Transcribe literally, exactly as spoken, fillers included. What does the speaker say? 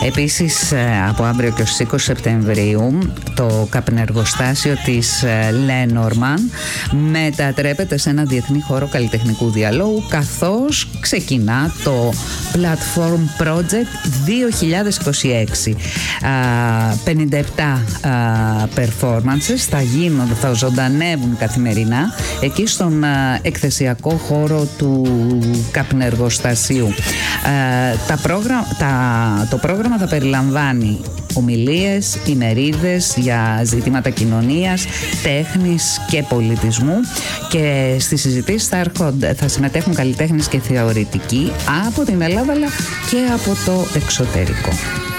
Επίσης, από αύριο και ως είκοσι Σεπτεμβρίου, το καπνεργοστάσιο της Lenormand μετατρέπεται σε ένα διεθνή χώρο καλλιτεχνικού διαλόγου, καθώς ξεκινά το Platform Project δύο χιλιάδες είκοσι έξι. πενήντα επτά performances θα γίνουν, θα ζωντανεύουν καθημερινά εκεί στον εκθεσιακό χώρο του καπνεργοστασίου. Τα πρόγραμμα, τα, το πρόγραμμα θα περιλαμβάνει ομιλίες, ημερίδες για ζητήματα κοινωνίας, τέχνης και πολιτισμού, και στις συζητήσεις θα, έρχονται, θα συμμετέχουν καλλιτέχνες και θεωρητικοί από την Ελλάδα αλλά και από το εξωτερικό.